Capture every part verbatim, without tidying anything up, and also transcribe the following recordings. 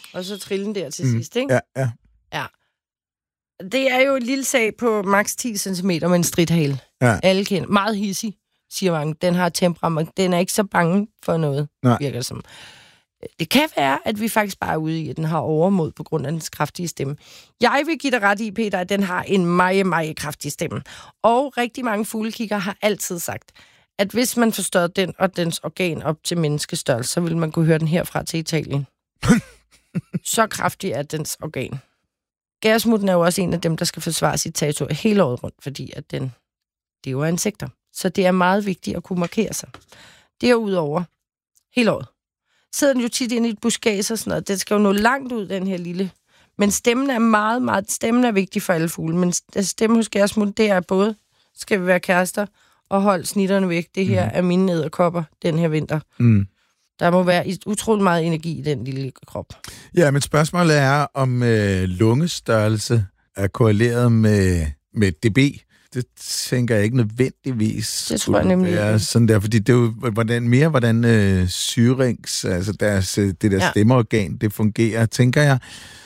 Og så trillen der til mm. sidst, ikke? Ja, ja. Ja. Det er jo en lille sag på maks ti centimeter med en stridthale. Ja. Alle kender. Meget hissig, siger mange. Den har temperament. Den er ikke så bange for noget, Nej. virker det som. Det kan være, at vi faktisk bare er ude i, at den har overmod på grund af dens kraftige stemme. Jeg vil give dig ret i, Peter, at den har en meget, meget kraftig stemme. Og rigtig mange fuglekigger har altid sagt, at hvis man forstår den og dens organ op til menneskestørrelse, så vil man kunne høre den herfra til Italien. Så kraftig er dens organ. Gærsmutten er jo også en af dem, der skal forsvare sit territorium hele året rundt, fordi at den lever af insekter. Så det er meget vigtigt at kunne markere sig. Derudover, hele året, sidder den jo tit inde i et buskage og sådan noget. Den skal jo nå langt ud, den her lille. Men stemmen er meget, meget... Stemmen er vigtig for alle fugle, men stemmen hos gærsmutten, det er både, skal vi være kærester, og holde snitterne væk. Det her mm. er mine edderkopper den her vinter. Mm. Der må være utrolig meget energi i den lille krop. Ja, men spørgsmålet er, om øh, lungestørrelse er korreleret med, med dB. Det tænker jeg ikke nødvendigvis. Det tror jeg nemlig er sådan der, fordi det er jo hvordan, mere, hvordan øh, syrings, altså deres, det der ja. stemmeorgan, det fungerer, tænker jeg.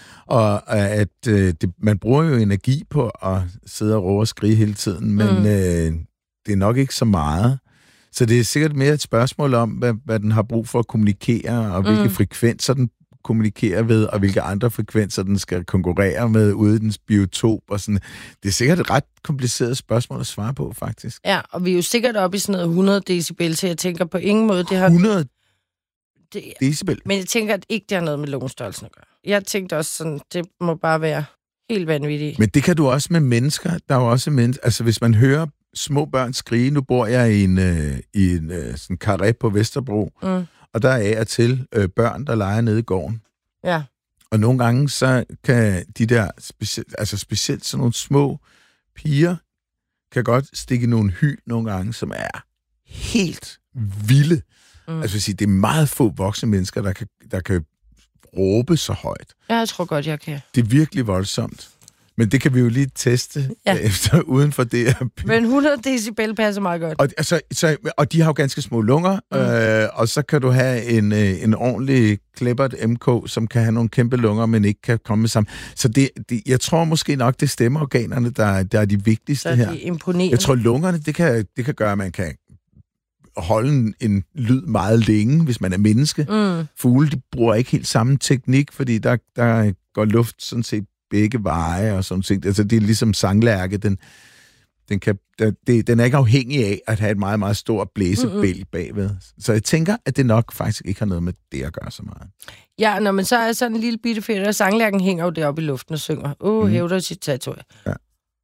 Og at øh, det, man bruger jo energi på at sidde og råbe og skrige hele tiden, men mm. øh, det er nok ikke så meget. Så det er sikkert mere et spørgsmål om, hvad, hvad den har brug for at kommunikere, og hvilke mm. frekvenser den kommunikerer ved, og hvilke andre frekvenser den skal konkurrere med ude i dens biotop og sådan. Det er sikkert et ret kompliceret spørgsmål at svare på, faktisk. Ja, og vi er jo sikkert oppe i sådan noget hundrede decibel, så jeg tænker på ingen måde, det har... hundrede det, decibel? Men jeg tænker, at ikke det har noget med lungestørrelsen at gøre. Jeg tænkte også sådan, det må bare være helt vanvittigt. Men det kan du også med mennesker. Der er jo også mennesker... Altså, hvis man hører små børn skrige, nu bor jeg i en, øh, i en øh, sådan karré på Vesterbro, mm. og der er af og til øh, børn, der leger nede i gården. Ja. Og nogle gange, så kan de der, specielt, altså specielt sådan nogle små piger, kan godt stikke nogle hyl nogle gange, som er helt vilde. Mm. Altså, vil sige, det er meget få voksne mennesker, der kan, der kan råbe så højt. Ja, jeg tror godt, jeg kan. Det er virkelig voldsomt. Men det kan vi jo lige teste ja. efter uden for det her. Men hundrede decibel passer meget godt. Og, altså, så, og de har jo ganske små lunger, mm. øh, og så kan du have en, øh, en ordentlig Kleppert M K, som kan have nogle kæmpe lunger, men ikke kan komme sammen. Så det, det, jeg tror måske nok, det er stemmeorganerne, der, der er de vigtigste så her. Det er imponerende. Jeg tror, lungerne, det kan, det kan gøre, at man kan holde en, en lyd meget længe, hvis man er menneske. Mm. Fugle, de bruger ikke helt samme teknik, fordi der, der går luft sådan set begge veje og sådan ting. Altså, det er ligesom sanglærke. Den, den, kan, der, det, den er ikke afhængig af at have et meget, meget stort blæsebælg bagved. Så jeg tænker, at det nok faktisk ikke har noget med det at gøre så meget. Ja, når man så er sådan en lille bitte fedt, og sanglærken hænger jo deroppe i luften og synger. Åh, oh, mm. hævder sit territorium. Ja.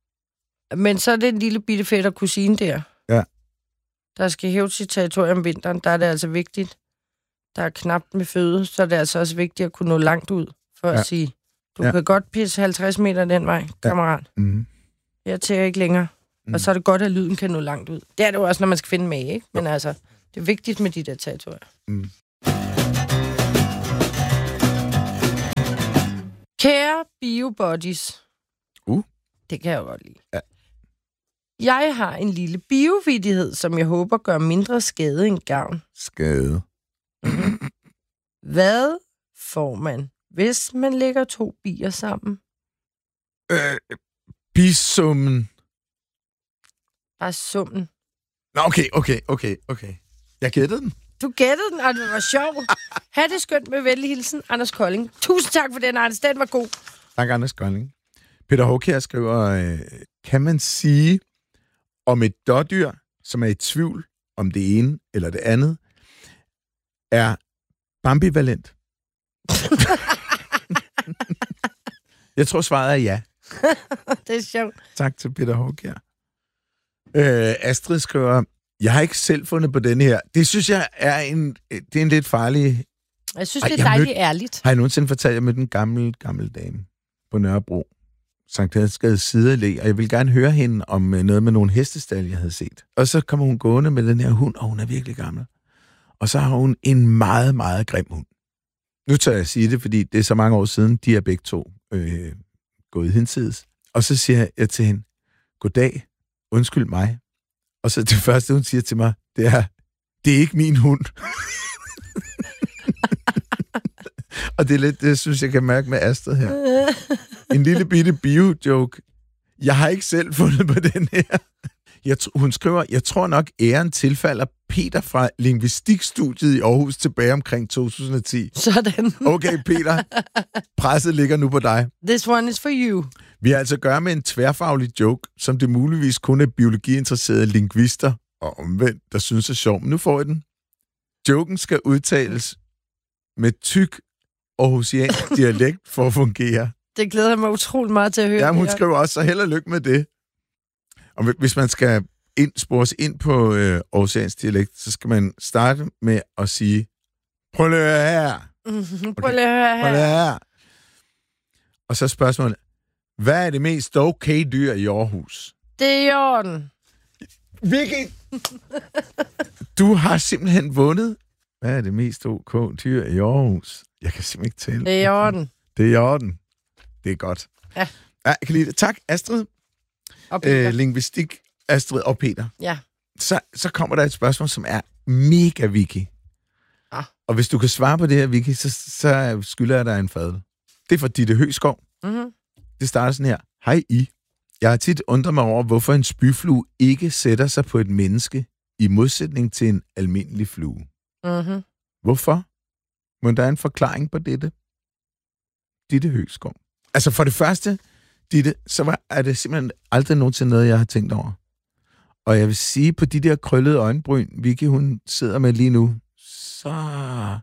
Men så er det en lille bitte fedt og kusine der. Ja. Der skal hæve sit territorium om vinteren. Der er det altså vigtigt. Der er knapt med føde, så er det altså også vigtigt at kunne nå langt ud, for ja. at sige, du ja. kan godt pisse halvtreds meter den vej, kammerat. Ja. Mm. Jeg tærer ikke længere. Mm. Og så er det godt, at lyden kan nå langt ud. Det er det jo også, når man skal finde med, ikke? Men altså, det er vigtigt med de der territorier. Mm. Kære biobodies. Uh. Det kan jeg jo godt lide. Ja. Jeg har en lille biovidighed, som jeg håber gør mindre skade end gavn. Skade. Mm-hmm. Hvad får man, hvis man lægger to bier sammen? Øh, bisummen. Bare summen. Nå, okay, okay, okay, okay. Jeg gættede den. Du gættede den, og det var sjovt. Ha' det skønt med venlig hilsen, Anders Kolding. Tusind tak for den, Anders. Den var god. Tak, Anders Kolding. Peter Håkjær skriver, øh, kan man sige om et dårdyr, som er i tvivl om det ene eller det andet, er ambivalent? Jeg tror, svaret er ja. Det er sjovt. Tak til Peter Håkjær. Øh, Astrid skriver, jeg har ikke selv fundet på denne her. Det synes jeg er en, det er en lidt farlig... Jeg synes, Ej, det er dejligt mød, ærligt. Har jeg nogensinde fortalt, at jeg mødte en gammel, gammel dame på Nørrebro, Sankt Hansgade Sideallé, og jeg ville gerne høre hende om noget med nogle hestestal, jeg havde set. Og så kommer hun gående med den her hund, og hun er virkelig gammel. Og så har hun en meget, meget grim hund. Nu tør jeg sige det, fordi det er så mange år siden, de er begge to øh, gået hinsides. Og så siger jeg til hende, goddag, undskyld mig. Og så det første, hun siger til mig, det er, det er ikke min hund. Og det er lidt, det synes jeg kan mærke med Astrid her. En lille bitte bio-joke. Jeg har ikke selv fundet på den her. Jeg t- hun skriver, jeg tror nok, æren tilfalder Peter fra Lingvistikstudiet i Aarhus tilbage omkring to tusind og ti. Sådan. Okay, Peter. Presset ligger nu på dig. This one is for you. Vi har altså at gøre med en tværfaglig joke, som det muligvis kun er biologiinteresserede lingvister og omvendt, der synes er sjov. Men nu får I den. Joken skal udtales med tyk aarhusiansk dialekt for at fungere. Det glæder jeg mig utroligt meget til at høre. Ja, hun skriver også, så held og lykke med det. Og hvis man skal ind, spores ind på øh, aarhusiansk dialekt, så skal man starte med at sige, prøv lige at høre her. Mm-hmm. Prøv lige at høre her. Prøv lige at høre her. Og så spørgsmålet, hvad er det mest okay dyr i Aarhus? Det er i orden. Vicky! Du har simpelthen vundet. Hvad er det mest ok dyr i Aarhus? Jeg kan simpelthen ikke tælle. Det er i orden. Det er i orden. Det er godt. Ja. Ja, jeg kan lide det. Tak, Astrid. Og Peter. Øh, lingvistik, Astrid og Peter. Ja. Så, så kommer der et spørgsmål, som er mega Vicky. Ah. Og hvis du kan svare på det her, Vicky, så, så skylder jeg dig en fadel. Det er fra Ditte Høgskov. Mm-hmm. Det starter sådan her. Hej I. Jeg har tit undret mig over, hvorfor en spyflue ikke sætter sig på et menneske i modsætning til en almindelig flue. Mm-hmm. Hvorfor? Men der er en forklaring på dette. Ditte Høgskov. Altså for det første, Ditte, så var, er det simpelthen aldrig nogensinde noget, jeg har tænkt over. Og jeg vil sige, på de der krøllede øjenbryn, Vicky, hun sidder med lige nu, så...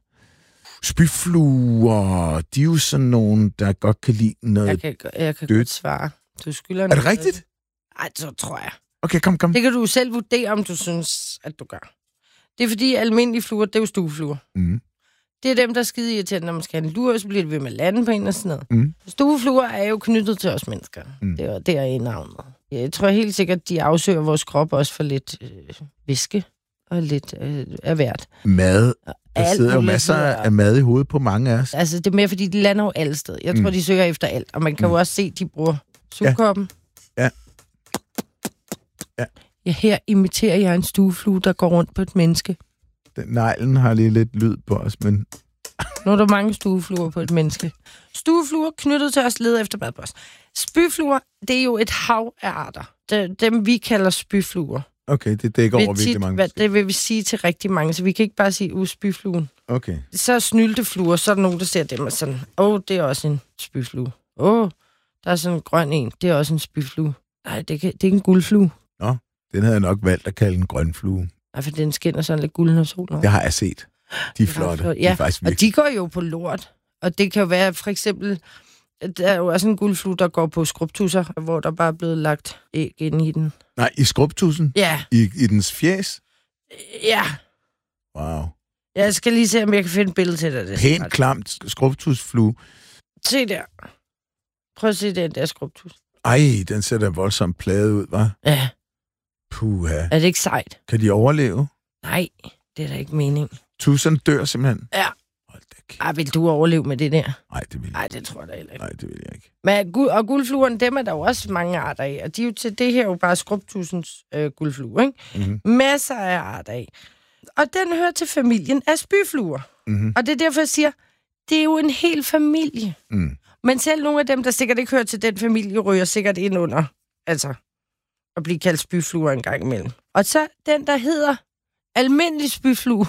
Spyfluer, de er jo sådan nogen, der godt kan lide noget Jeg kan, jeg kan dødt. godt svare. Du skylder Er det rigtigt? Nej, så tror jeg. Okay, kom, kom. Det kan du selv vurdere, om du synes, at du gør. Det er fordi, almindelige fluer, det er jo stuefluer. Mm. Det er dem, der er skide irriterende, når man skal have en lur, så bliver det ved med at lande på en og sådan noget. Mm. Stuefluer er jo knyttet til os mennesker. Mm. Det er det er i navnet. Jeg tror helt sikkert, at de afsøger vores krop også for lidt øh, væske og lidt øh, af hvert. Mad. Der Alt sidder jo muligt masser videre. af mad i hovedet på mange af os. Altså, det er mere, fordi de lander jo alle steder. Jeg tror, Mm. de søger efter alt. Og man kan Mm. jo også se, at de bruger sugkoppen. Ja. Ja. Ja, her imiterer jeg en stueflue, der går rundt på et menneske. Den neglen har lige lidt lyd på os, men... Nu er der mange stuefluer på et menneske. Stuefluer knyttet til os leder efter mad på os. Spyfluer, det er jo et hav af arter. Det, dem vi kalder spyfluer. Okay, det dækker over Vil virkelig tit, mange. hvad, det vil vi sige til rigtig mange, så vi kan ikke bare sige, uh, spyfluen. Okay. Så er snyltefluer, så er der nogen, der ser dem og sådan, åh, oh, det er også en spyflue. Åh, oh, der er sådan en grøn en, det er også en spyflue. Nej, det, kan, det er ikke en guldflue. Nå, den havde jeg nok valgt at kalde en grønflue. Nej, for den skinner sådan lidt guld, når solen. Det har jeg set. De er flotte. flot. De Ja, er faktisk og virkelig... de går jo på lort. Og det kan jo være, for eksempel, der er jo også en guldflue, der går på skrubtusser, hvor der bare er blevet lagt æg ind i den. Nej, i skrubtussen? Ja. I, I dens fjes? Ja. Wow. Jeg skal lige se, om jeg kan finde et billede til dig. Det Pænt klamt skrubtusflue. Se der. Prøv at se den der skrubtus. Ej, den ser da voldsomt plaget ud, hva'? Ja. Puha. Er det ikke sejt? Kan de overleve? Nej, det er da ikke mening. Tussen dør simpelthen? Ja. Hold da kæft. Ej, vil du overleve med det der? Nej, det vil jeg Nej, ikke. det tror jeg da heller ikke. Nej, det vil jeg ikke. Men, guld- og guldfluerne, dem er der jo også mange arter af. Og de er jo til det her jo bare skrubtussens øh, guldflue, ikke? Mm-hmm. Masser af arter af. Og den hører til familien af spyfluer. Mm-hmm. Og det er derfor, jeg siger, det er jo en hel familie. Mm. Men selv nogle af dem, der sikkert ikke hører til den familie, ryger sikkert ind under, altså, at blive kaldt spyfluer en gang imellem. Og så den, der hedder almindelig spyflue.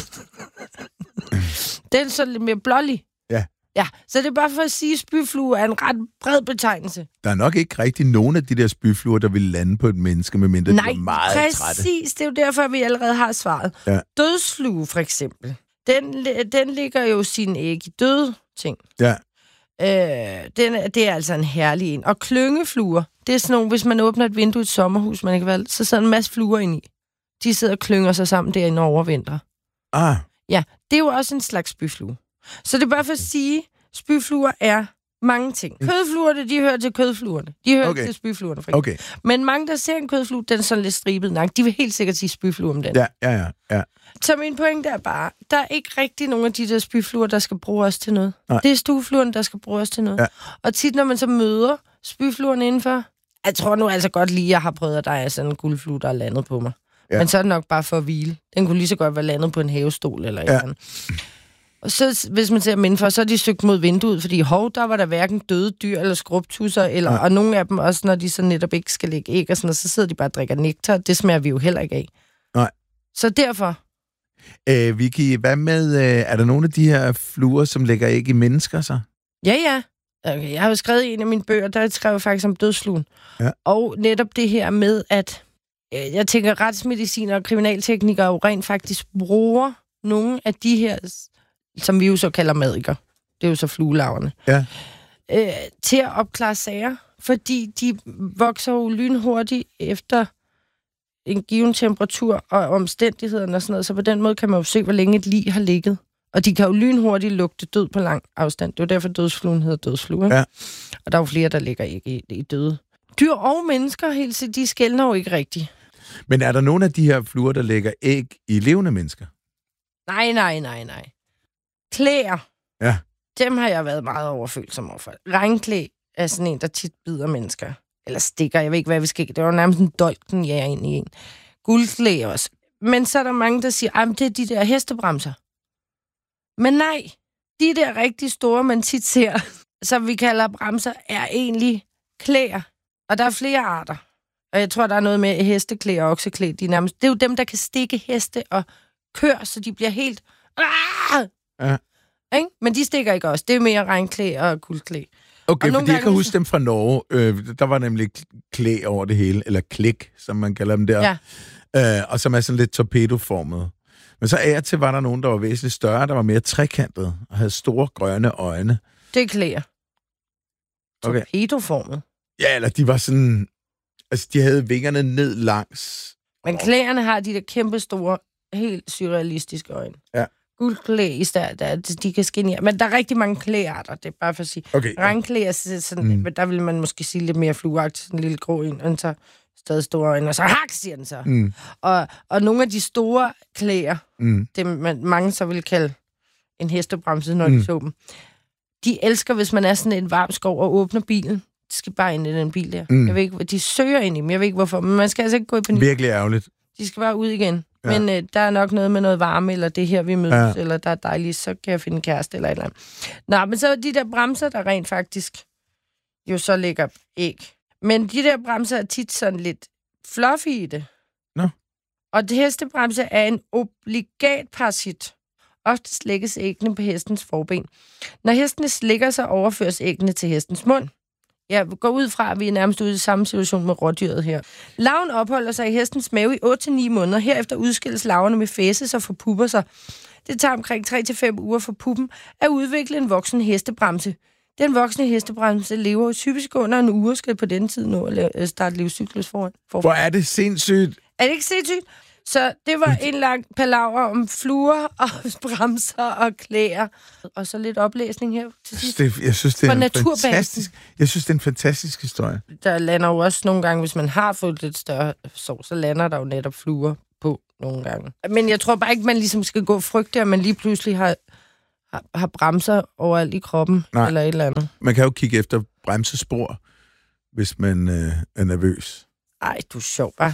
Den er så lidt mere blålig. Ja. Ja, så det er bare for at sige, at spyflue er en ret bred betegnelse. Der er nok ikke rigtig nogen af de der spyfluer, der vil lande på et menneske, medmindre Nej, de er meget præcis. trætte. Det er jo derfor, vi allerede har svaret. Ja. Dødsflue, for eksempel. Den, den ligger jo sine æg i døde ting. Ja. Øh, den, er- det er altså en herlig en. Og klyngefluer, det er sådan nogle, hvis man åbner et vindue i et sommerhus, man ikke vil, så sidder en masse fluer ind i. De sidder og klynger sig sammen derinde over vinter. Ah, Ja, det er jo også en slags spyflue. Så det er bare for at sige, spyfluer er mange ting. Kødfluerne, de hører til kødfluerne. De hører Okay. til spyfluerne, for eksempel. okay. Men mange, der ser en kødflue, den er sådan lidt stribet nok. De vil helt sikkert sige spyflue om den. Ja, ja, ja. ja. Så min pointe er bare, der er ikke rigtig nogen af de der spyfluer, der skal bruge os til noget. Nej. Det er stuefluerne, der skal bruge os til noget. Ja. Og tit, når man så møder spyfluerne indenfor, jeg tror nu altså godt lige, jeg har prøvet, at der er sådan en guldflue, der er landet på mig. Ja. Men så er det nok bare for at hvile. Den kunne lige så godt være landet på en havestol eller et Ja. eller andet. Og så, hvis man ser dem indenfor, så er de søgt mod vinduet, fordi hov, der var der hverken døde dyr eller skrubtusser, eller, og nogle af dem også, når de så netop ikke skal lægge æg og sådan noget, så sidder de bare og drikker nektar. Det smager vi jo heller ikke af. Nej. Så derfor... Æh, Vicky, hvad med, øh, er der nogle af de her fluer, som lægger æg i mennesker så? Ja, ja. Okay, jeg har jo skrevet i en af mine bøger, der skrev jeg faktisk om dødsfluen. Ja. Og netop det her med, at øh, jeg tænker, retsmediciner og kriminalteknikere jo rent faktisk bruger nogle af de her, som vi jo så kalder madikker, det er jo så fluelarverne, ja. øh, til at opklare sager, fordi de vokser jo lynhurtigt efter en given temperatur og omstændighederne og sådan noget, så på den måde kan man jo se, hvor længe et lig har ligget. Og de kan jo lynhurtigt lugte død på lang afstand. Det er jo derfor, dødsfluen hedder dødsflue. Ikke? Ja. Og der er jo flere, der ligger ikke i, i døde. Dyr og mennesker, helt set, de skelner jo ikke rigtigt. Men er der nogle af de her fluer, der lægger æg i levende mennesker? Nej, nej, nej, nej. Klæer. Ja. Dem har jeg været meget overfølsom overfor. Regnklæ er sådan en, der tit bider mennesker. Eller stikker, jeg ved ikke, hvad vi skal. Det var nærmest en dolk, den jager ind i en. Guldklæ også. Men så er der mange, der siger, at det er de der hestebremser. Men nej, de der rigtig store, man tit ser, som vi kalder bremser, er egentlig klæer. Og der er flere arter. Og jeg tror, der er noget med hesteklæ og okseklæ. De er nærmest, det er jo dem, der kan stikke heste og køer, så de bliver helt... Ja. Ikke? Men de stikker ikke også. Det er mere regnklæ og guldklæ. Okay, fordi jeg kan huske dem fra Norge. Øh, der var nemlig klæ over det hele, eller klæk, som man kalder dem der. Ja. Øh, og som er sådan lidt torpedoformet. Men så af og til var der nogen, der var væsentligt større, der var mere trekantet og havde store grønne øjne. Det er klæer. Okay. Torpedoformet. Ja, eller de var sådan... Altså, de havde vingerne ned langs. Men klæerne har de der kæmpe store, helt surrealistiske øjne. Ja. Guldklæ i stedet, der, de kan skinne. Men der er rigtig mange klæarter, det er bare for at sige. Okay. Regnklæ er sådan, mm. der vil man måske sige lidt mere flueagtigt, sådan en lille grå en, og så stadig store øjne, og så hak, siger den så. Mm. Og, og nogle af de store klæer, mm. det man, mange så vil kalde en hestebremse, når mm. de så dem, de elsker, hvis man er sådan en varm skov og åbner bilen. De skal bare ind i den bil der. Mm. Jeg ved ikke, de søger ind i dem, jeg ved ikke hvorfor, men man skal altså ikke gå i panik. Virkelig ærgerligt. De skal bare ud igen. Ja. Men øh, der er nok noget med noget varme, eller det her, vi mødes, ja. Eller der er dejligt, så kan jeg finde en kæreste, eller et eller andet. Nå, men så er de der bremser, der rent faktisk jo så lægger æg. Men de der bremser er tit sådan lidt fluffy i det. Nå. Og det hestebremse er en obligat parasit. Ofte lægges æggene på hestens forben. Når hestene slikker sig, overføres æggene til hestens mund. Jeg går ud fra, at vi er nærmest ude i samme situation med rådyret her. Larven opholder sig i hestens mave i otte til ni måneder. Herefter udskilles larverne med fæses og forpupper sig. Det tager omkring tre til fem uger for puppen at udvikle en voksen hestebremse. Den voksne hestebremse lever jo typisk under en uge, skal på den tid nå at starte livscyklus foran. Hvor er det sindssygt? Er det ikke sindssygt? Så det var en lang palaver om fluer og bremser og klæder. Og så lidt oplæsning her til sidst. Det, jeg synes, det er en fantastisk, jeg synes, det er en fantastisk historie. Der lander jo også nogle gange, hvis man har fået lidt større sår, så lander der jo netop fluer på nogle gange. Men jeg tror bare ikke, man ligesom skal gå og frygte, at man lige pludselig har, har, har bremser overalt i kroppen. Nej. Eller et eller andet. Man kan jo kigge efter bremsespor, hvis man øh, er nervøs. Ej, du er sjov, hva'?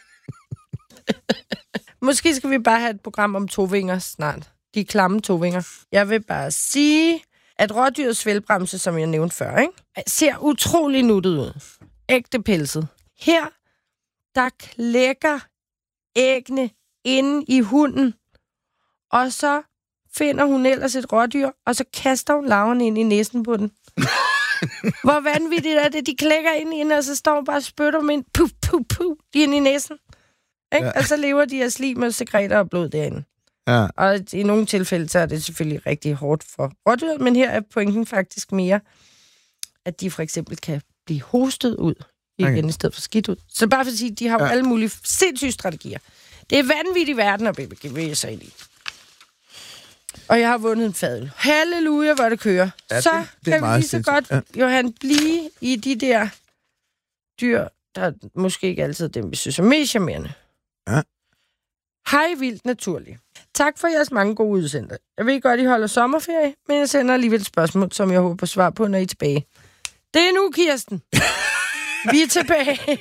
Måske skal vi bare have et program om tovinger snart. De klamme tovinger. Jeg vil bare sige, at rådyrets svælbremse, som jeg nævnte før, ikke, ser utrolig nuttet ud. Ægte pelset. Her, der klækker æggene inde i hunden, og så finder hun ellers et rådyr, og så kaster hun larverne ind i næsen på den. Hvor vanvittigt er det? De klækker ind i hende, og så står hun bare og spytter dem ind. Puh, puh, puh, lige ind i næsen. Ikke? Ja. Og så lever de af slim og sekreter og blod derinde. Ja. Og i nogle tilfælde, så er det selvfølgelig rigtig hårdt for rådyret, men her er pointen faktisk mere, at de for eksempel kan blive hostet ud igen okay. i stedet for skidt ud. Så bare for at sige, de har jo ja. alle mulige sindssyge strategier. Det er vanvittigt verden at bevæge sig ind i. Og jeg har vundet en fadel. Halleluja, hvor det kører. Ja, så det, det kan vi lige så godt, ja. Johan, blive i de der dyr, der er måske ikke altid dem, vi synes er mest charmerende. Ja. Hej vildt naturligt. Tak for jeres mange gode udsendte. Jeg ved godt, I holder sommerferie, men jeg sender alligevel et spørgsmål, som jeg håber på svar på, når I er tilbage. Det er nu, Kirsten. Vi er tilbage.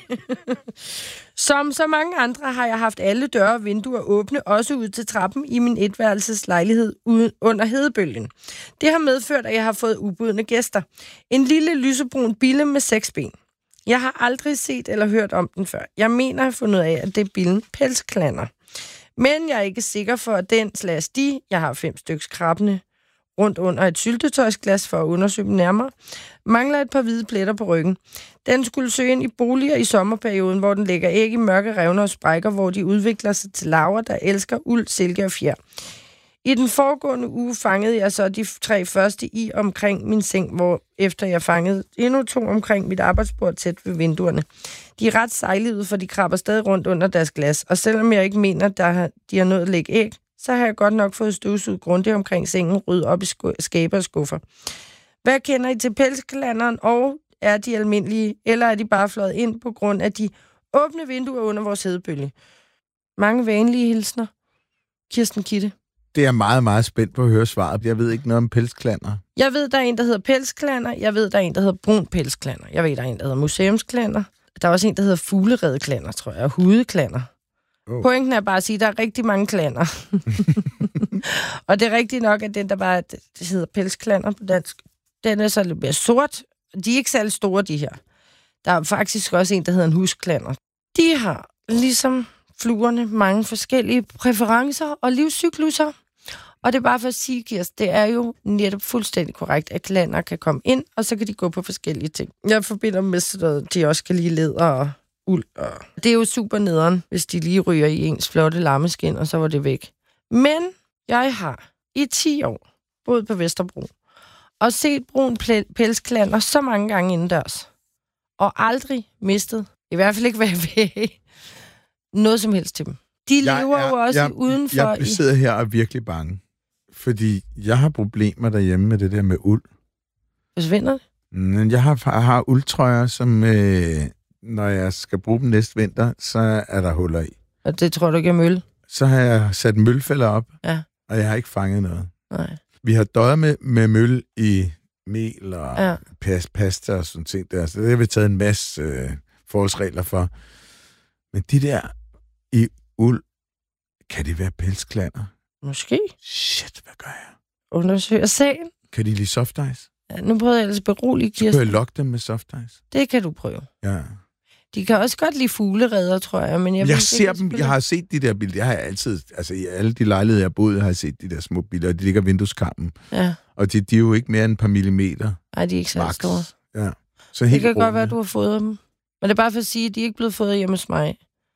Som så mange andre har jeg haft alle døre og vinduer åbne, også ud til trappen i min etværelseslejlighed under hedebølgen. Det har medført, at jeg har fået ubudne gæster. En lille lysebrun bille med seks ben. Jeg har aldrig set eller hørt om den før. Jeg mener, at jeg har fundet af, at det er billen Pelsklander. Men jeg er ikke sikker for, at den slags de, jeg har fem stykker krabbende rundt under et syltetøjsglas for at undersøge dem nærmere, mangler et par hvide pletter på ryggen. Den skulle søge ind i boliger i sommerperioden, hvor den lægger æg i mørke revner og sprækker, hvor de udvikler sig til larver, der elsker uld, silke og fjer. I den foregående uge fangede jeg så de tre første i omkring min seng, hvor efter jeg fangede endnu to omkring mit arbejdsbord tæt ved vinduerne. De er ret sejlede, for de krabber stadig rundt under deres glas, og selvom jeg ikke mener, at de har nået at lægge æg, så har jeg godt nok fået støvsuget grundigt omkring sengen, ryddet op i skabe og skuffer. Hvad kender I til pelsklanderen, og er de almindelige, eller er de bare fløjet ind på grund af de åbne vinduer under vores hedebølge? Mange vanlige hilsner. Kirsten Kitte. Det er meget, meget spændt på at høre svaret. Jeg ved ikke noget om pelsklander. Jeg ved, der er en, der hedder pelsklander. Jeg ved, der er en, der hedder brun pelsklander. Jeg ved, der er en, der hedder museumsklander. Der er også en, der hedder fugleredeklander, tror jeg, og hudeklander. Oh. Pointen er bare at sige, at der er rigtig mange klander. Og det er rigtigt nok, at den, der bare det hedder pelsklander på dansk, den er så lidt mere sort. De er ikke særlig store, de her. Der er faktisk også en, der hedder en husklander. De har, ligesom fluerne, mange forskellige præferencer og livscykluser. Og det er bare for at sige, Kirsten, det er jo netop fuldstændig korrekt, at klander kan komme ind, og så kan de gå på forskellige ting. Jeg forbinder med sådan noget, de også kan lide læder og uld. Og det er jo super nederen, hvis de lige ryger i ens flotte lammeskin, og så var det væk. Men jeg har i ti år boet på Vesterbro og set brun pelsklander så mange gange indendørs. Og aldrig mistet, i hvert fald ikke hvad jeg ved, noget som helst til dem. De jeg lever er, jo også jeg, udenfor. Jeg sidder her og er virkelig bange. Fordi jeg har problemer derhjemme med det der med uld. Forsvinder det? Men jeg har, har uldtrøjer, som øh, når jeg skal bruge dem næste vinter, så er der huller i. Og det tror du ikke er møl? Så har jeg sat mølfælder op, ja. Og jeg har ikke fanget noget. Nej. Vi har døjet med, med møl i mel og ja. pas, pasta og sådan ting der. Så det har vi taget en masse øh, forholdsregler for. Men de der i uld, kan det være pelsklander? Måske. Shit, hvad gør jeg? Undersøger sagen. Kan de lide soft ice? Ja, nu prøver jeg ellers berolige Kirsten. Så kan jeg lokke dem med soft ice? Det kan du prøve. Ja. De kan også godt lide fuglereder, tror jeg. Men jeg, jeg ved, ser dem, jeg har set de der billeder. Jeg har altid, altså i alle de lejligheder, jeg har boet, har jeg set de der små billeder, og de ligger i vindueskarmen. Ja. Og de, de er jo ikke mere end et par millimeter. Nej, de er ikke så max. store. Ja. Så helt det kan runde. godt være, at du har fået dem. Men det er bare for at sige, at de er ikke blevet fået hjemme hos mig.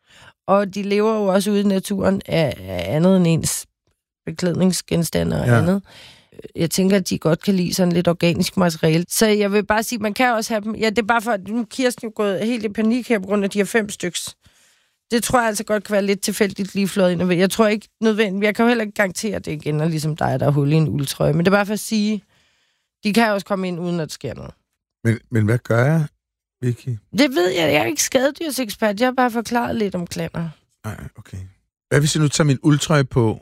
Og de lever jo også ude i naturen af, af andet end ens beklædningsgenstande og ja. andet. Jeg tænker, at de godt kan lide sådan lidt organisk materiale. Så jeg vil bare sige, at man kan også have dem. Ja, det er bare for, at nu er Kirsten jo gået helt i panik her på grund af de her fem styks. Det tror jeg altså godt kan være lidt tilfældigt lige flået ind. Jeg tror ikke nødvendigt. Jeg kan jo heller ikke garantere det igen, og ligesom dig, der er hul i en uldtrøje. Men det er bare for at sige, de kan også komme ind, uden at der sker noget. Men, men hvad gør jeg, Vicky? Det ved jeg. Jeg er ikke skadedyrsekspert. Jeg har bare forklaret lidt om klander. Nej, okay. Hvad hvis jeg nu tager min uldtrøje på,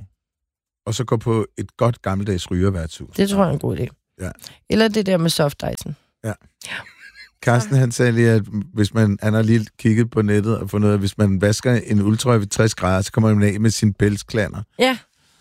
og så går på et godt gammeldags rygerværtshus? Det tror jeg er en god idé. Ja. Eller det der med soft icen. Ja. ja. Carsten, han sagde lige, at hvis man, han har lige kigget på nettet og fundet ud af, at hvis man vasker en uldtrøje ved tres grader, så kommer man af med sine pelsklander. Ja.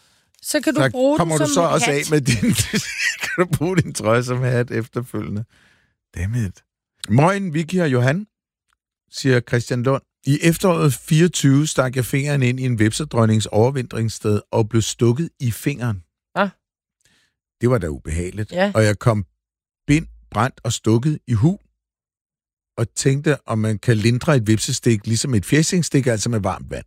Så kan du så bruge kommer den du som så også hat. af med din... kan du bruge din trøje som hat efterfølgende? Dammit. Moin, Vicky og Johan, siger Christian Lund. I efteråret fireogtyve stak jeg fingeren ind i en vepsedronnings overvintringssted og blev stukket i fingeren. Ja. Det var da ubehageligt. Ja. Og jeg kom bind, brændt og stukket i hu og tænkte, om man kan lindre et vepsestik ligesom et fjæsingstik, altså med varmt vand.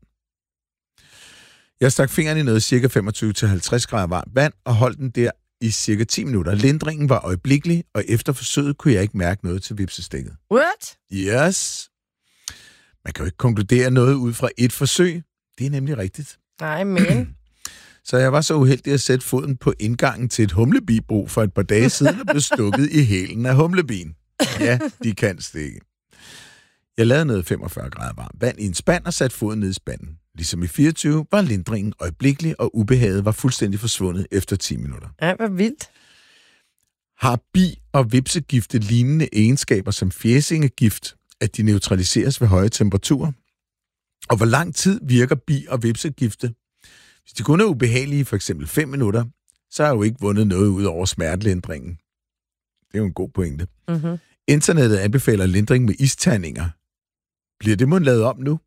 Jeg stak fingeren i noget cirka femogtyve til halvtreds grader varmt vand og holdt den der i cirka ti minutter. Lindringen var øjeblikkelig, og efter forsøget kunne jeg ikke mærke noget til vipsestikket. What? Yes. Man kan jo ikke konkludere noget ud fra et forsøg. Det er nemlig rigtigt. Nej, men... Så jeg var så uheldig at sætte foden på indgangen til et humlebibrug for et par dage siden og blev stukket i hælen af humlebien. Ja, de kan stikke. Jeg lavede noget femogfyrre grader varmt vand i en spand og satte foden ned i spanden. Ligesom i fireogtyve var lindringen øjeblikkelig, og ubehaget var fuldstændig forsvundet efter ti minutter. Ja, hvor vildt. Har bi- og vipsegifte lignende egenskaber som fjæsingegift, at de neutraliseres ved høje temperaturer. Og hvor lang tid virker bi- og vipsegifte? Hvis de kun er ubehagelige, for eksempel fem minutter, så har jeg jo ikke vundet noget ud over smertelindringen. Det er jo en god pointe. Mm-hmm. Internettet anbefaler lindring med isterninger. Bliver det måden lavet om nu?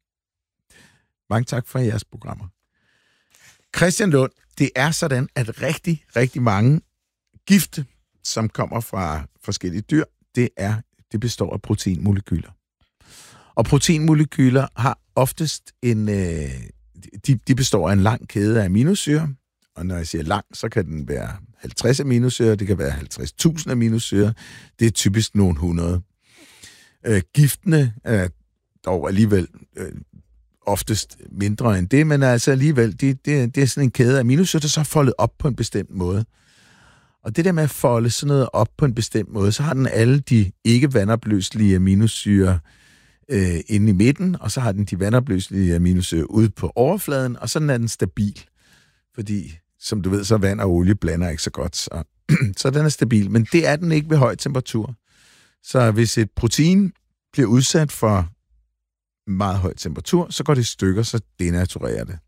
Mange tak for jeres programmer. Christian Lund, det er sådan, at rigtig, rigtig mange gifte, som kommer fra forskellige dyr, det, er, det består af proteinmolekyler. Og proteinmolekyler har oftest en... Øh, de, de består af en lang kæde af aminosyrer, og når jeg siger lang, så kan den være halvtreds aminosyrer, det kan være halvtreds tusind aminosyrer, det er typisk nogle hundrede. Øh, giftene er dog alligevel øh, oftest mindre end det, men altså alligevel, det, det, det er sådan en kæde af aminosyrer, der så er foldet op på en bestemt måde. Og det der med at folde sådan noget op på en bestemt måde, så har den alle de ikke vandopløselige aminosyrer øh, inde i midten, og så har den de vandopløselige aminosyrer ude på overfladen, og sådan er den stabil. Fordi, som du ved, så vand og olie blander ikke så godt, så, så den er stabil. Men det er den ikke ved høj temperatur. Så hvis et protein bliver udsat for meget høj temperatur, så går det i stykker, så denaturerer det.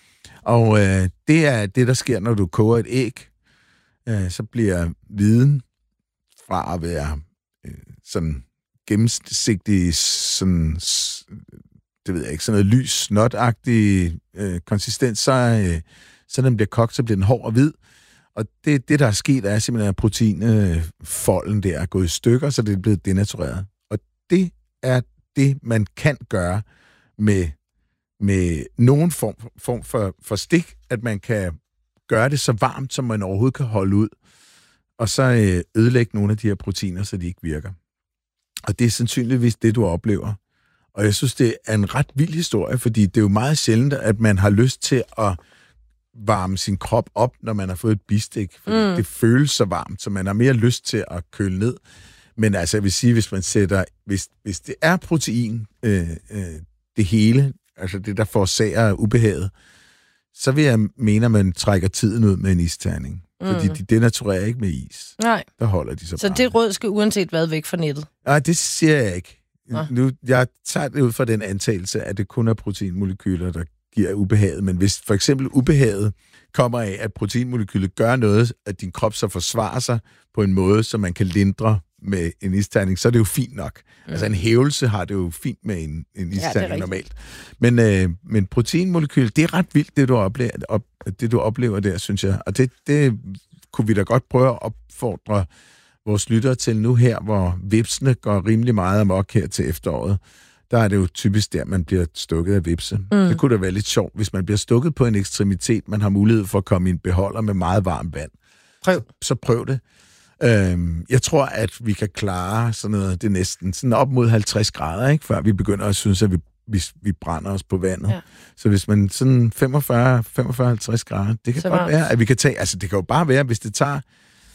Og øh, det er det, der sker, når du koger et æg. Øh, så bliver viden fra at være øh, sådan gennemsigtig, sådan, det ved jeg ikke, sådan noget lys, snotagtig øh, konsistens, så, øh, så den bliver kogt, så bliver den hård og hvid. Og det, det der er sket, er simpelthen, at proteinfolden der er gået i stykker, så det er blevet denatureret. Og det er det, man kan gøre med, med nogen form, form for, for stik, at man kan gøre det så varmt, som man overhovedet kan holde ud, og så øh, ødelægge nogle af de her proteiner, så de ikke virker. Og det er sandsynligvis det, du oplever. Og jeg synes, det er en ret vild historie, fordi det er jo meget sjældent, at man har lyst til at varme sin krop op, når man har fået et bistik. Fordi mm. det føles så varmt, så man har mere lyst til at køle ned. Men altså, jeg vil sige, hvis man sætter, hvis, hvis det er protein, øh, øh, det hele, altså det, der forårsager ubehaget, så vil jeg mene, at man trækker tiden ud med en isterning. Mm. Fordi de denaturerer ikke med is. Nej. Der holder de så Så bare. det råd skal uanset hvad væk fra nettet? Nej, det siger jeg ikke. Ah. Nu, jeg tager det ud fra den antagelse, at det kun er proteinmolekyler, der giver ubehaget. Men hvis for eksempel ubehaget kommer af, at proteinmolekylet gør noget, at din krop så forsvarer sig på en måde, så man kan lindre med en isterning, så er det jo fint nok. Mm. Altså en hævelse har det jo fint med en, en isterning ja, normalt. Men, øh, men proteinmolekyl, det er ret vildt, det du oplever, op, det, du oplever der, synes jeg. Og det, det kunne vi da godt prøve at opfordre vores lyttere til nu her, hvor vipsene går rimelig meget amok her til efteråret. Der er det jo typisk der, man bliver stukket af vipse. Mm. Det kunne da være lidt sjovt, hvis man bliver stukket på en ekstremitet, man har mulighed for at komme i en beholder med meget varmt vand. Prøv. Så, så prøv det. Øhm, jeg tror, at vi kan klare sådan noget, det er næsten sådan op mod halvtreds grader, ikke, før vi begynder at synes, at vi, vi, vi brænder os på vandet. Ja. Så hvis man sådan femogfyrre til halvtreds grader, det kan så godt varmt. Være, at vi kan tage, altså det kan jo bare være, hvis det tager,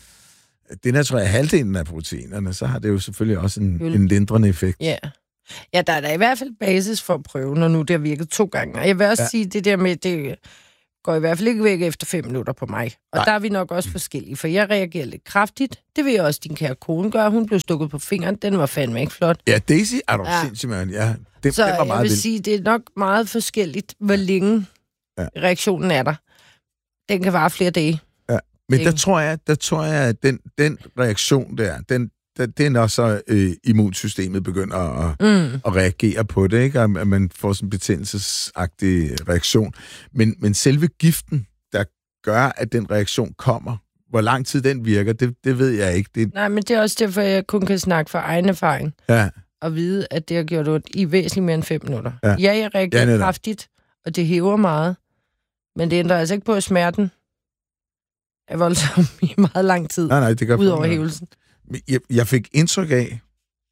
det er, tror jeg, halvdelen af proteinerne, så har det jo selvfølgelig også en, en lindrende effekt. Ja. Ja, der er da i hvert fald basis for at prøve, når nu det har virket to gange. Og jeg vil også ja. sige, det der med, det går i hvert fald ikke væk efter fem minutter på mig. Og Nej. Der er vi nok også forskellige, for jeg reagerer lidt kraftigt. Det vil jeg også din kære kone gøre. Hun blev stukket på fingeren. Den var fandme ikke flot. Ja, Daisy er du ja. sindssygt, man. Ja, det, så det var meget jeg vil vildt. sige, det er nok meget forskelligt, hvor længe ja. reaktionen er der. Den kan vare flere dage. Ja. Men der tror jeg, der tror jeg, at den, den reaktion der, den det er når så øh, immunsystemet begynder at, mm. at reagere på det, ikke? At man får sådan en betændelsesagtig reaktion. Men, men selve giften, der gør, at den reaktion kommer, hvor lang tid den virker, det, det ved jeg ikke. Det... Nej, men det er også derfor, jeg kun kan snakke fra egen erfaring. Ja. Og vide, at det har gjort ondt i væsentligt mere end fem minutter. Ja, ja jeg reagerer ja, kraftigt, og det hæver meget. Men det ændrer altså ikke på, at smerten er voldsom i meget lang tid. Nej, nej, det gør ud over hævelsen. Jeg, jeg fik indtryk af,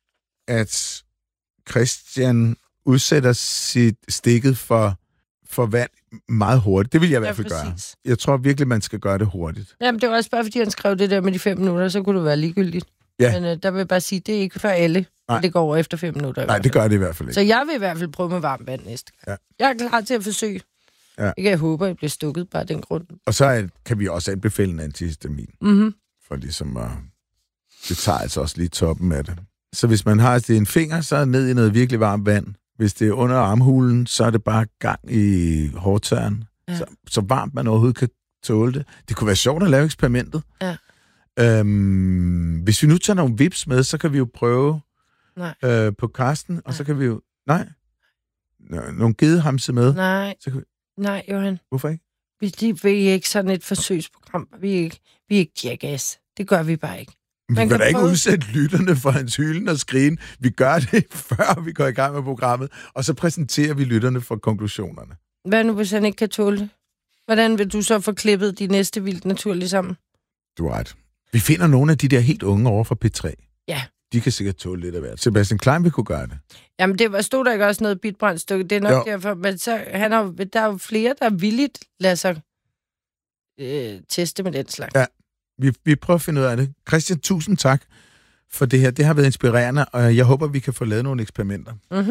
at Christian udsætter sit stikket for, for vand meget hurtigt. Det vil jeg i hvert fald ja, gøre. Jeg tror virkelig, man skal gøre det hurtigt. Jamen, det var også bare, fordi han skrev det der med de fem minutter, så kunne det være ligegyldigt. Ja. Men uh, der vil jeg bare sige, det er ikke for alle, at det går over efter fem minutter. Nej, det gør det i hvert fald ikke. Så jeg vil i hvert fald prøve med varmt vand næste gang. Ja. Jeg er klar til at forsøge. Ja. Ikke, jeg håber, jeg bliver stukket bare den grund. Og så er, kan vi også anbefale en antihistamin. Mm-hmm. For ligesom at... Det tager altså også lige toppen af det. Så hvis man har det i en finger, så er det ned i noget virkelig varmt vand. Hvis det er under armhulen, så er det bare gang i hårdtørren. Ja. Så, så varmt man overhovedet kan tåle det. Det kunne være sjovt at lave eksperimentet. Ja. Øhm, hvis vi nu tager nogle vips med, så kan vi jo prøve øh, på Karsten, og Nej. så kan vi jo... Nej. Nogle gedehamse med. Nej. Så kan vi... Nej, Johan. Hvorfor ikke? Vi, de, vi er ikke sådan et forsøgsprogram. Vi er ikke, vi er ikke jackass. Det gør vi bare ikke. Vi kan da ikke prøve... udsætte lytterne for hans hylden og skrigen. Vi gør det, før vi går i gang med programmet, og så præsenterer vi lytterne for konklusionerne. Hvad nu, hvis han ikke kan tåle det? Hvordan vil du så få klippet de næste vildt naturligt sammen? Du har ret. Vi finder nogle af de der helt unge over fra P tre. Ja. De kan sikkert tåle lidt af hvert. Sebastian Klein vil kunne gøre det. Jamen, det var, stod der ikke også noget bitbrændstykke? Det er nok jo. Derfor, men så, han har, der er jo flere, der villigt lader sig øh, teste med den slags. Ja, vi, vi prøver at finde ud af det. Christian, tusind tak for det her. Det har været inspirerende, og jeg håber, vi kan få lavet nogle eksperimenter. Mhm.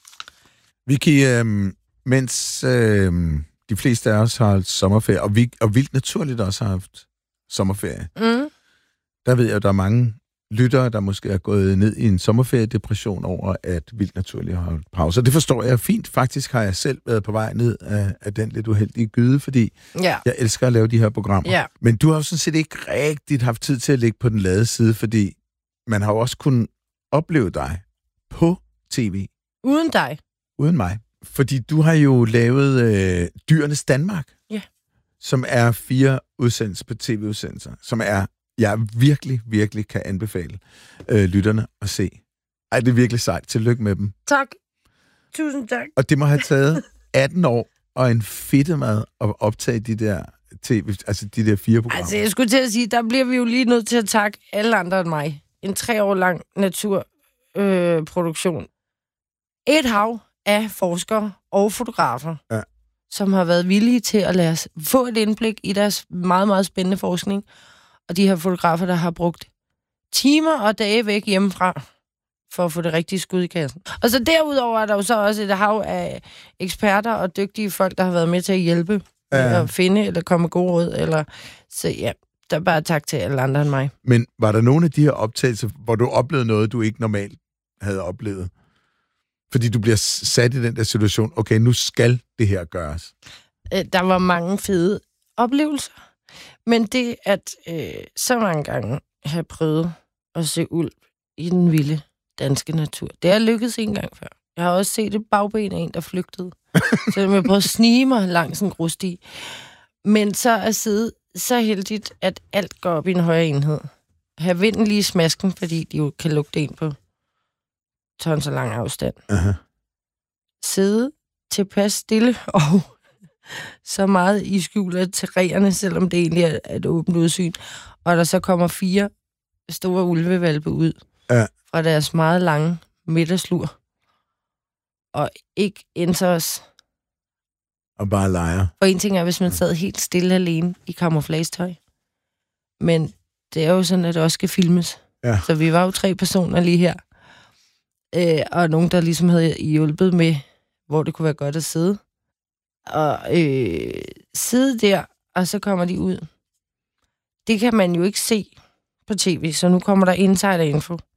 Vicky, øh, mens øh, de fleste af os har haft sommerferie, og, vi, og vildt naturligt også har haft sommerferie, mm. der ved jeg, at der er mange lyttere, der måske er gået ned i en sommerferiedepression over, at vildt naturligt har holdt pause. Det forstår jeg fint. Faktisk har jeg selv været på vej ned af, af den lidt uheldige gyde, fordi ja. jeg elsker at lave de her programmer. Ja. Men du har jo sådan set ikke rigtigt haft tid til at ligge på den lade side, fordi man har jo også kunnet opleve dig på tv. Uden dig. Uden mig. Fordi du har jo lavet øh, Dyrenes Danmark, ja. som er fire udsendelser på tv-udsendelser, som er jeg virkelig, virkelig kan anbefale øh, lytterne at se. Ej, det er virkelig sejt. Tillykke med dem. Tak. Tusind tak. Og det må have taget atten år og en fedtemad at optage de der tv, altså de der fire programmer. Altså, jeg skulle til at sige, der bliver vi jo lige nødt til at takke alle andre end mig. En tre år lang naturproduktion. Øh, Et hav af forskere og fotografer, ja. som har været villige til at lade os få et indblik i deres meget, meget spændende forskning. Og de her fotografer, der har brugt timer og dage væk hjemmefra for at få det rigtige skud i kassen. Og så derudover er der jo så også et hav af eksperter og dygtige folk, der har været med til at hjælpe ja. med at finde eller komme med gode råd. Eller... Så ja, der er bare tak til alle andre end mig. Men var der nogle af de her optagelser, hvor du oplevede noget, du ikke normalt havde oplevet? Fordi du bliver sat i den der situation, okay, nu skal det her gøres. Der var mange fede oplevelser. Men det at øh, så mange gange have prøvet at se ulv i den vilde danske natur, det er lykkedes en gang før. Jeg har også set et bagben af en, der flygtede. Så jeg prøvede at snige mig langs en grussti. Men så at sidde så heldigt, at alt går op i en højere enhed. Have vinden lige i smasken, fordi de jo kan lugte en på tons så lang afstand. Uh-huh. Sidde tilpas stille og så meget i skjul af træerne, selvom det egentlig er et åbent udsyn. Og der så kommer fire store ulvevalpe ud ja. fra deres meget lange middagslur. Og ikke ændrer os. Og bare leger. Og en ting er, hvis man sad helt stille alene i camouflagetøj. Men det er jo sådan, at det også skal filmes. Ja. Så vi var jo tre personer lige her. Øh, og nogen, der ligesom havde hjulpet med, hvor det kunne være godt at sidde. Og øh, sidde der, og så kommer de ud. Det kan man jo ikke se på tv, så nu kommer der insider-info.